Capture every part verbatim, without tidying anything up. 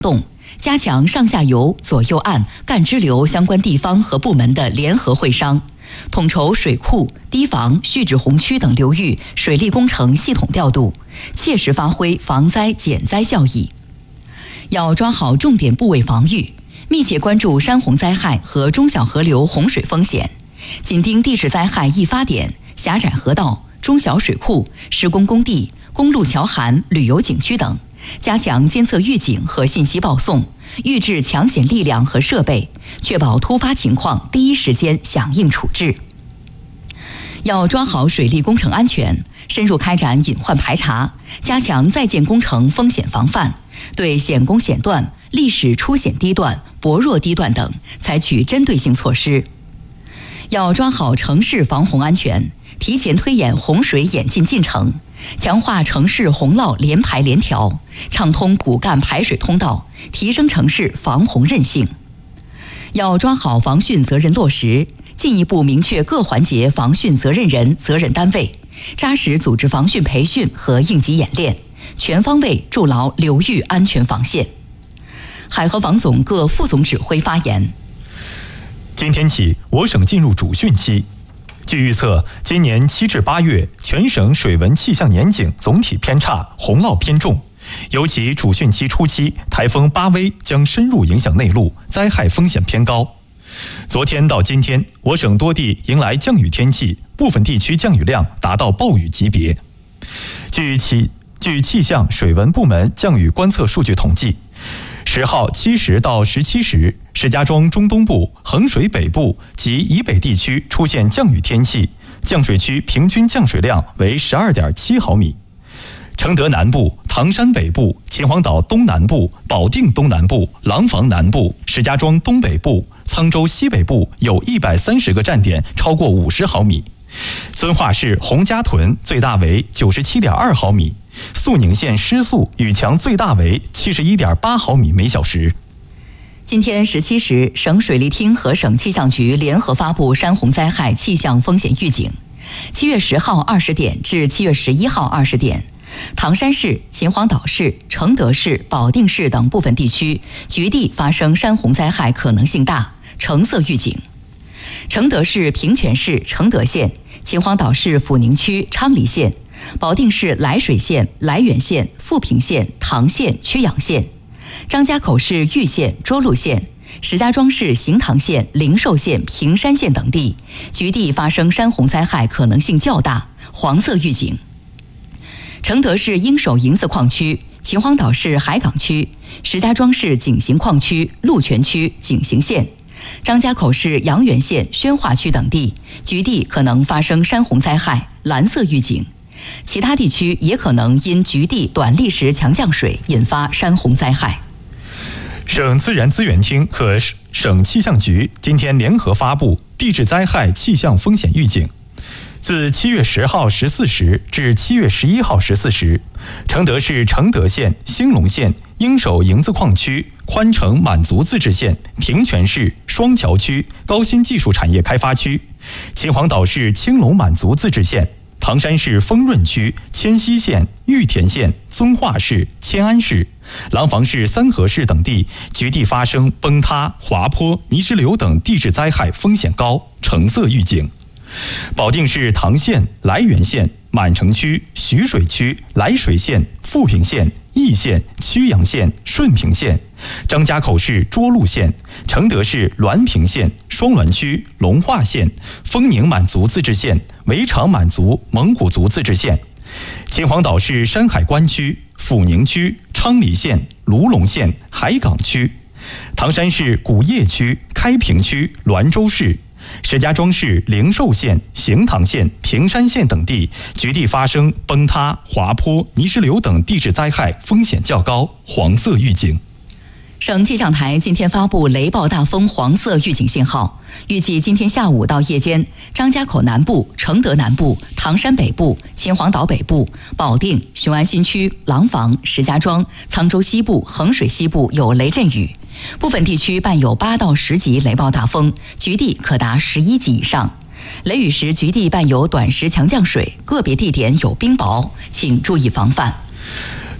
动，加强上下游、左右岸、干支流相关地方和部门的联合会商，统筹水库、堤防、蓄滞洪区等流域水利工程系统调度，切实发挥防灾减灾效益。要抓好重点部位防御，密切关注山洪灾害和中小河流洪水风险，紧盯地质灾害易发点、狭窄河道、中小水库、施工工地、公路桥涵、旅游景区等，加强监测预警和信息报送，预置抢险力量和设备，确保突发情况第一时间响应处置。要抓好水利工程安全，深入开展隐患排查，加强在建工程风险防范，对险工险段、历史出险地段、薄弱地段等采取针对性措施。要抓好城市防洪安全，提前推演洪水演进进程，强化城市洪涝联排联调，畅通骨干排水通道，提升城市防洪韧性。要抓好防汛责任落实，进一步明确各环节防汛责任人、责任单位，扎实组织防汛培训和应急演练，全方位筑牢流域安全防线。海河防总各副总指挥发言。 今天起，我省进入主汛期。据预测，今年七至八月，全省水文气象年景总体偏差，洪涝偏重。尤其主汛期初期，台风巴威将深入影响内陆，灾害风险偏高。昨天到今天，我省多地迎来降雨天气，部分地区降雨量达到暴雨级别。据气据气象水文部门降雨观测数据统计，十号七时到十七时，石家庄中东部、衡水北部及以北地区出现降雨天气，降水区平均降水量为 十二点七毫米。承德南部、唐山北部、秦皇岛东南部、保定东南部、廊坊南部、石家庄东北部、沧州西北部有一百三十个站点超过五十毫米。遵化市洪家屯最大为 九十七点二毫米，肃宁县施宿雨强最大为 七十一点八毫米每小时。 今天十七时，省水利厅和省气象局联合发布山洪灾害气象风险预警。七月十号二十点至七月十一号二十点，唐山市、秦皇岛市、承德市、保定市等部分地区局地发生山洪灾害可能性大，橙色预警。承德市平泉市承德县、秦皇岛市抚宁区昌黎县、保定市涞水县、涞源县、富平县、唐县、曲阳县、张家口市玉县、涿鹿县、石家庄市行堂县、灵寿县、平山县等地局地发生山洪灾害可能性较大，黄色预警。承德市鹰首营子矿区、秦皇岛市海港区、石家庄市景行矿区、鹿泉区、景行县、张家口市阳源县、宣化区等地局地可能发生山洪灾害，蓝色预警。其他地区也可能因局地短历时强降水引发山洪灾害。 省自然资源厅和省气象局今天联合发布地质灾害气象风险预警。自七月十号十四时至七月十一号十四时，承德市承德县、兴隆县、鹰首营子矿区、宽城满族自治县、平泉市双桥区高新技术产业开发区、秦皇岛市青龙满族自治县、唐山市丰润区、迁西县、玉田县、遵化市、迁安市、廊坊市三河市等地局地发生崩塌、滑坡、泥石流等地质灾害风险高，橙色预警。保定市唐县、涞源县、满城区、徐水区、涞水县、富平县、义县、曲阳县、顺平县、张家口市涿鹿县、承德市滦平县、双滦区、龙化县、丰宁满族自治县、围场满族蒙古族自治县、秦皇岛市山海关区、抚宁区、昌黎县、卢龙县、海港区、唐山市古邺区、开平区、滦州市、石家庄市灵寿县、行堂县、平山县等地局地发生崩塌、滑坡、泥石流等地质灾害风险较高，黄色预警。 省气象台今天发布雷暴大风黄色预警信号，预计今天下午到夜间，张家口南部、承德南部、唐山北部、秦皇岛北部、保定、雄安新区、廊坊、石家庄、沧州西部、衡水西部有雷阵雨，部分地区伴有八到十级雷暴大风，局地可达十一级以上。雷雨时局地伴有短时强降水，个别地点有冰雹，请注意防范。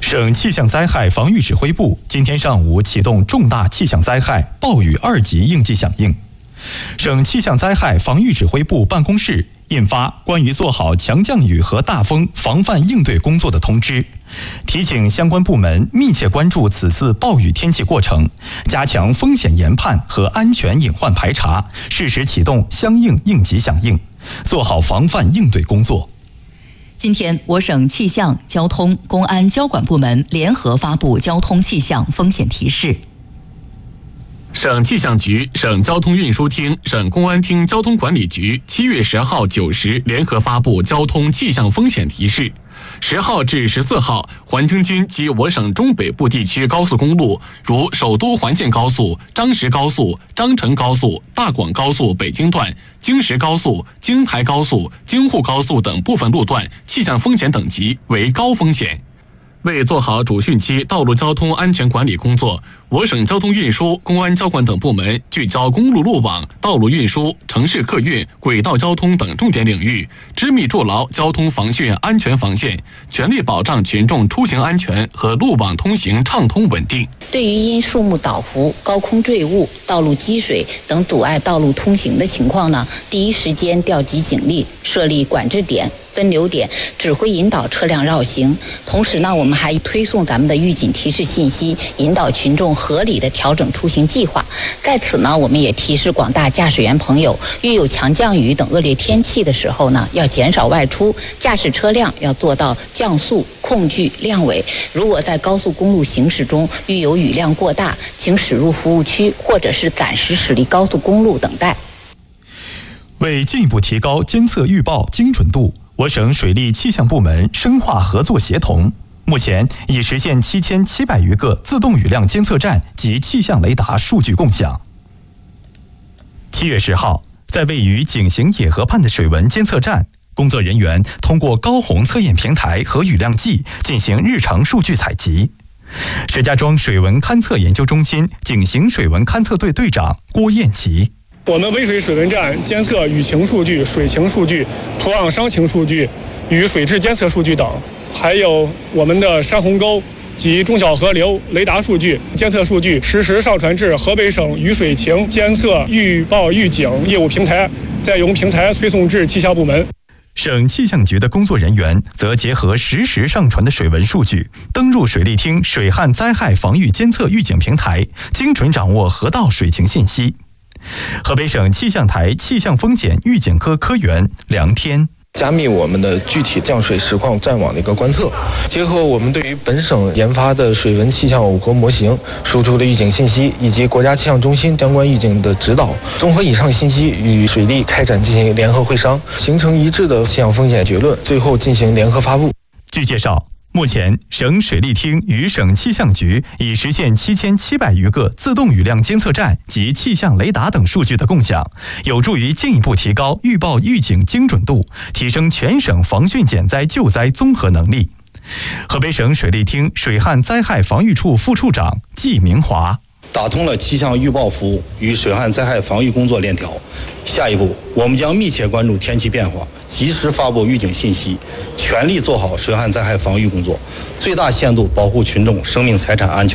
省气象灾害防御指挥部今天上午启动重大气象灾害暴雨二级应急响应。省气象灾害防御指挥部办公室印发关于做好强降雨和大风防范应对工作的通知，提醒相关部门密切关注此次暴雨天气过程，加强风险研判和安全隐患排查，适时启动相应应急响应，做好防范应对工作。 今天，我省气象、交通、公安交管部门联合发布交通气象风险提示。 省气象局、省交通运输厅、省公安厅交通管理局七月十号九时联合发布交通气象风险提示。十号至十四号，环京津及我省中北部地区高速公路，如首都环线高速、张石高速、张成高速、大广高速北京段、京石高速、京台高速、京沪高速等部分路段，气象风险等级为高风险。为做好主汛期道路交通安全管理工作，我省交通运输、公安交管等部门聚焦公路路网、道路运输、城市客运、轨道交通等重点领域，织密筑牢交通防汛安全防线，全力保障群众出行安全和路网通行畅通稳定。 对于因树木倒伏、高空坠物、道路积水等阻碍道路通行的情况呢，第一时间调集警力，设立管制点、分流点，指挥引导车辆绕行。同时呢，我们还推送咱们的预警提示信息，引导群众合理的调整出行计划。在此呢，我们也提示广大驾驶员朋友，遇有强降雨等恶劣天气的时候呢，要减少外出，驾驶车辆要做到降速、控距、亮尾。如果在高速公路行驶中遇有雨量过大，请驶入服务区或者是暂时驶离高速公路等待。 为进一步提高监测预报精准度，我省水利气象部门深化合作协同，目前已实现七千七百余个自动雨量监测站及气象雷达数据共享。七月十号，在位于井陉野河畔的水文监测站，工作人员通过高洪测验平台和雨量计进行日常数据采集。石家庄水文勘测研究中心井陉水文勘测队队长郭艳琪。 我们渭水水文站监测雨情数据、水情数据、土壤伤情数据与水质监测数据等，还有我们的山洪沟及中小河流雷达数据监测数据，实时上传至河北省雨水情监测预报预警业务平台，再由平台推送至气象部门。 省气象局的工作人员则结合实时上传的水文数据，登入水利厅水旱灾害防御监测预警平台，精准掌握河道水情信息。河北省气象台气象风险预警科科员梁天。 加密我们的具体降水实况战网的一个观测，结合我们对于本省研发的水文气象耦合模型输出的预警信息，以及国家气象中心相关预警的指导，综合以上信息与水利开展进行联合会商，形成一致的气象风险结论，最后进行联合发布。 据介绍，目前，省水利厅与省气象局已实现七千七百余个自动雨量监测站及气象雷达等数据的共享，有助于进一步提高预报预警精准度，提升全省防汛减灾救灾综合能力。河北省水利厅水旱灾害防御处副处长季明华。 打通了气象预报服务与水旱灾害防御工作链条。下一步，我们将密切关注天气变化，及时发布预警信息，全力做好水旱灾害防御工作，最大限度保护群众生命财产安全。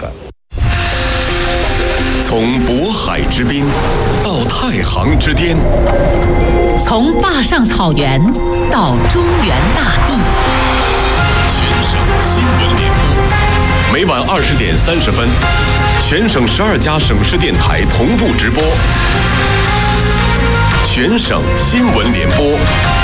从渤海之滨到太行之巅， 从坝上草原到中原大地， 全省新闻联播，每晚二十点三十分。全省十二家省市电台同步直播，全省新闻联播。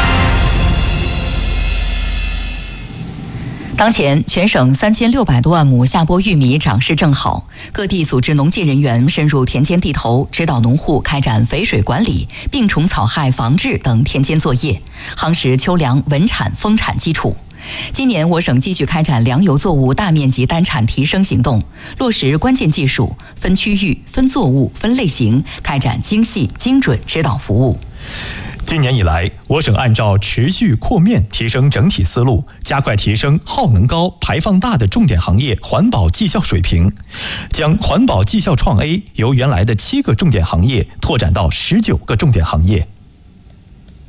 当前，全省三千六百多万亩下播玉米长势正好，各地组织农技人员深入田间地头，指导农户开展肥水管理、病虫草害防治等田间作业，夯实秋粮稳产丰产基础。今年，我省继续开展粮油作物大面积单产提升行动，落实关键技术，分区域、分作物、分类型，开展精细精准指导服务。 今年以来，我省按照持续扩面提升整体思路，加快提升耗能高、排放大的重点行业环保绩效水平，将环保绩效创 A 由原来的七个重点行业拓展到十九个重点行业。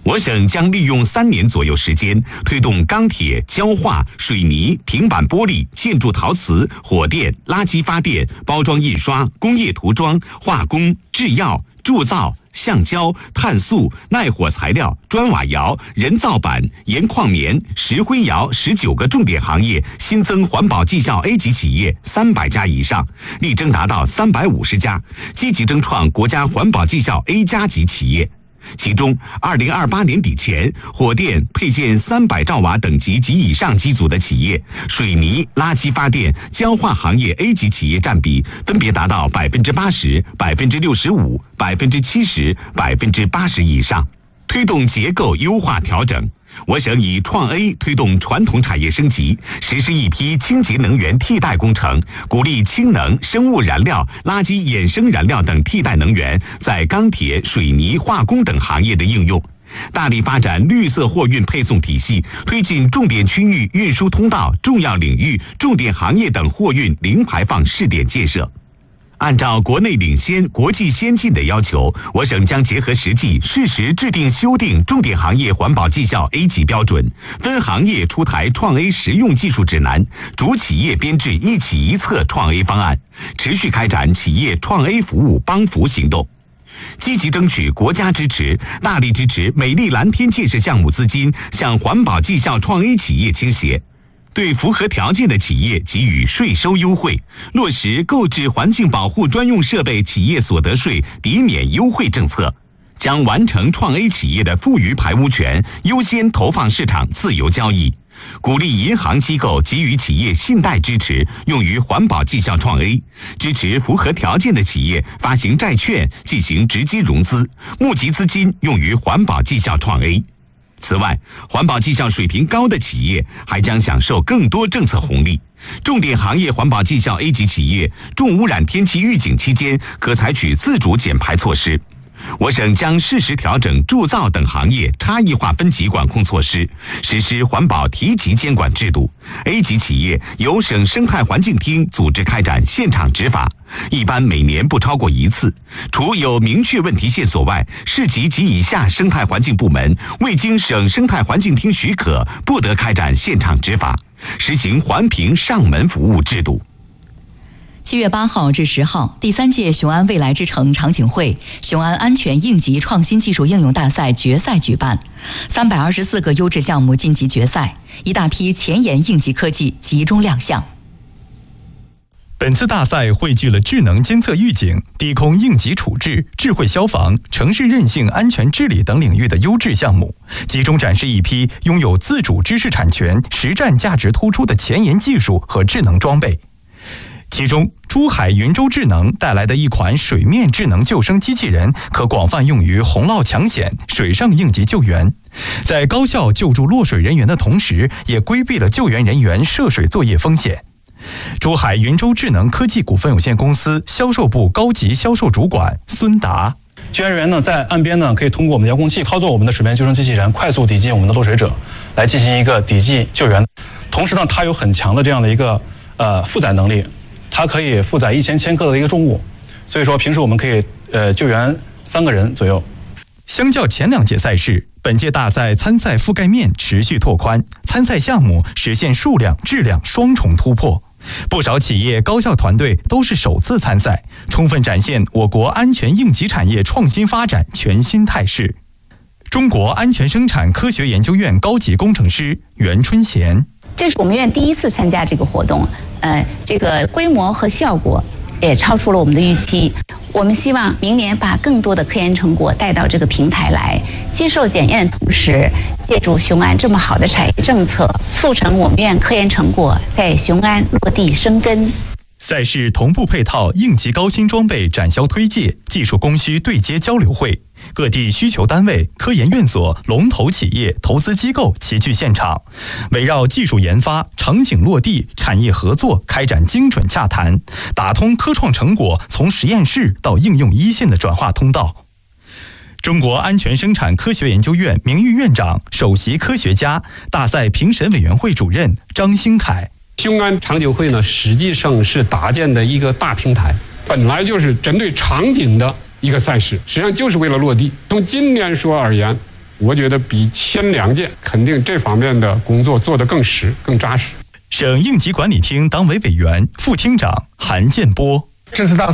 我省将利用三年左右时间，推动钢铁、焦化、水泥、平板玻璃、建筑陶瓷、火电、垃圾发电、包装印刷、工业涂装、化工、制药、铸造、橡胶、碳素、耐火材料、砖瓦窑、人造板、盐矿棉、石灰窑十九个重点行业新增环保绩效 A 级企业三百家以上，力争达到三百五十家，积极争创国家环保绩效 A 加级企业。其中，二零二八年底前，火电配建三百兆瓦等级及以上机组的企业，水泥、垃圾发电、焦化行业 A 级企业占比分别达到百分之八十、百分之六十五、百分之七十、百分之八十以上。推动结构优化调整。我省以创 A 推动传统产业升级，实施一批清洁能源替代工程，鼓励氢能、生物燃料、垃圾衍生燃料等替代能源在钢铁、水泥、化工等行业的应用。大力发展绿色货运配送体系，推进重点区域运输通道、重要领域、重点行业等货运零排放试点建设。按照国内领先、国际先进的要求，我省将结合实际，适时制定修订重点行业环保绩效 A 级标准，分行业出台创 A 实用技术指南，逐企业编制一企一策创 A 方案，持续开展企业创 A 服务帮扶行动。积极争取国家支持，大力支持美丽蓝天建设项目资金向环保绩效创 A 企业倾斜。对符合条件的企业给予税收优惠，落实购置环境保护专用设备企业所得税抵免优惠政策，将完成创 A 企业的富余排污权优先投放市场自由交易，鼓励银行机构给予企业信贷支持，用于环保绩效创 A， 支持符合条件的企业发行债券进行直接融资，募集资金用于环保绩效创 A。此外，环保绩效水平高的企业还将享受更多政策红利。重点行业环保绩效 A 级企业重污染天气预警期间可采取自主减排措施。我省将适时调整铸造等行业差异化分级管控措施，实施环保提级监管制度。A 级企业由省生态环境厅组织开展现场执法，一般每年不超过一次。除有明确问题线索外，市级及以下生态环境部门未经省生态环境厅许可，不得开展现场执法，实行环评上门服务制度。 七月八号至十号，第三届雄安未来之城场景会雄安安全应急创新技术应用大赛决赛举办，三百二十四个优质项目晋级决赛，一大批前沿应急科技集中亮相。 本次大赛汇聚了智能监测预警、低空应急处置、智慧消防、城市韧性安全治理等领域的优质项目，集中展示一批拥有自主知识产权、实战价值突出的前沿技术和智能装备。其中，珠海云州智能带来的一款水面智能救生机器人，可广泛用于洪涝抢险、水上应急救援，在高效救助落水人员的同时，也规避了救援人员涉水作业风险。珠海云州智能科技股份有限公司销售部高级销售主管孙达。 救援人员呢，在岸边呢，可以通过我们的遥控器操作我们的水面救生机器人，快速抵击我们的落水者，来进行一个抵击救援。同时呢，它有很强的这样的一个呃负载能力。它可以负载一千千克的一个重物，所以说平时我们可以呃救援三个人左右。 相较前两届赛事，本届大赛参赛覆盖面持续拓宽，参赛项目实现数量、质量双重突破。不少企业高校团队都是首次参赛，充分展现我国安全应急产业创新发展全新态势。中国安全生产科学研究院高级工程师袁春贤。 这是我们院第一次参加这个活动，呃，这个规模和效果也超出了我们的预期。我们希望明年把更多的科研成果带到这个平台来，接受检验的同时，借助雄安这么好的产业政策，促成我们院科研成果在雄安落地生根。 赛事同步配套应急高新装备展销推介、技术供需对接交流会，各地需求单位、科研院所、龙头企业、投资机构齐聚现场，围绕技术研发、场景落地、产业合作开展精准洽谈，打通科创成果从实验室到应用一线的转化通道。中国安全生产科学研究院名誉院长、首席科学家、大赛评审委员会主任张兴凯。 雄安场景会呢，实际上是搭建的一个大平台，本来就是针对场景的一个赛事，实际上就是为了落地。从今年说而言， 我觉得比签两件肯定这方面的工作做得更实、更扎实。 省应急管理厅党委委员、副厅长韩建波， 这次大